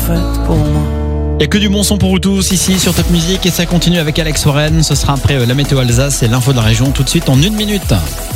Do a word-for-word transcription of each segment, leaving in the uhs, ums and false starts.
faite pour moi. Il n'y a que du bon son pour vous tous ici sur Top Music et ça continue avec Alex Warren. Ce sera après la météo Alsace et l'info de la région tout de suite en une minute.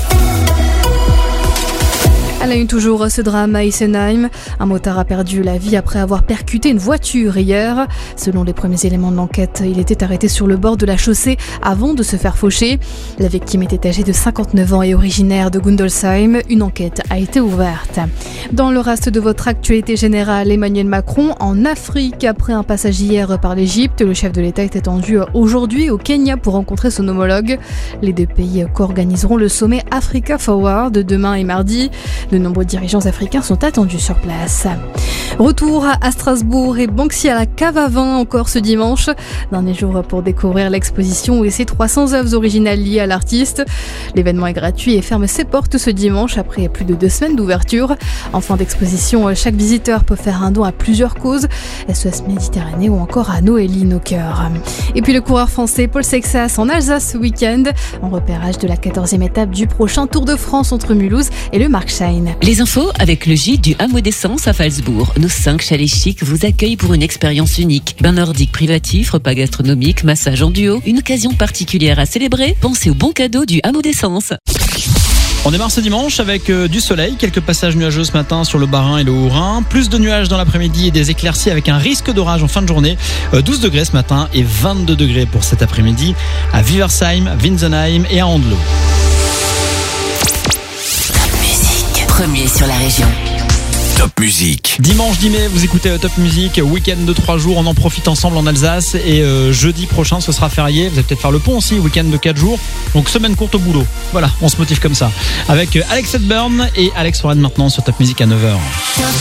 À la une toujours, ce drame à Isenheim. Un motard a perdu la vie après avoir percuté une voiture hier. Selon les premiers éléments de l'enquête, il était arrêté sur le bord de la chaussée avant de se faire faucher. La victime était âgée de cinquante-neuf ans et originaire de Gundolsheim. Une enquête a été ouverte. Dans le reste de votre actualité générale, Emmanuel Macron en Afrique. Après un passage hier par l'Égypte, le chef de l'État est attendu aujourd'hui au Kenya pour rencontrer son homologue. Les deux pays co-organiseront le sommet Africa Forward demain et mardi. De nombreux dirigeants africains sont attendus sur place. Retour à Strasbourg et Banksy à la cave à vin encore ce dimanche. Dernier jour pour découvrir l'exposition et ses trois cents œuvres originales liées à l'artiste. L'événement est gratuit et ferme ses portes ce dimanche après plus de deux semaines d'ouverture. En fin d'exposition, chaque visiteur peut faire un don à plusieurs causes, S O S Méditerranée ou encore à Noélie No Cœur. Et puis le coureur français Paul Sexas en Alsace ce week-end, en repérage de la quatorzième étape du prochain Tour de France entre Mulhouse et le Markstein. Les infos avec le gîte du Hameau d'Essence à Falsbourg. Nos cinq chalets chics vous accueillent pour une expérience unique. Bain nordique privatif, repas gastronomique, massage en duo. Une occasion particulière à célébrer. Pensez au bon cadeau du Hameau d'Essence. On démarre ce dimanche avec euh, du soleil, quelques passages nuageux ce matin sur le Bas-Rhin et le Haut-Rhin, plus de nuages dans l'après-midi et des éclaircies avec un risque d'orage en fin de journée, euh, douze degrés ce matin et vingt-deux degrés pour cet après-midi à Wiversheim, Winsenheim et à Andelot. Top Music, premier sur la région. Top Music. Dimanche dix mai, vous écoutez Top Music, week-end de trois jours, on en profite ensemble en Alsace et euh, jeudi prochain ce sera férié, vous allez peut-être faire le pont aussi, week-end de quatre jours, donc semaine courte au boulot. Voilà, on se motive comme ça. Avec Alex Hepburn et Alex Warren maintenant sur Top Music à neuf heures.